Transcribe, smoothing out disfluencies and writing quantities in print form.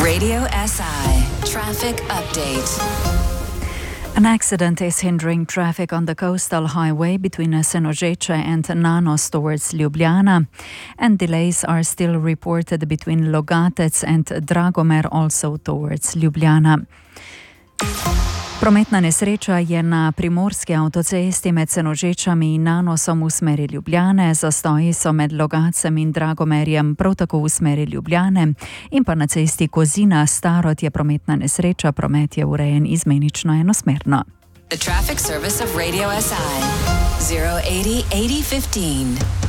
Radio SI Traffic Update. An accident is hindering traffic on the coastal highway between Senožeče and Nanos towards Ljubljana, and delays are still reported between Logatec and Dragomer, also towards Ljubljana. Prometna nesreča je na primorski avtocesti med Senožečami in Nanosom v smeri Ljubljane, zastoji so med Logatcem in Dragomerjem prav tako v smeri Ljubljane in pa na cesti Kozina-Starod je prometna nesreča, promet je urejen izmenično enosmerno. The traffic service of Radio SI 080 8015.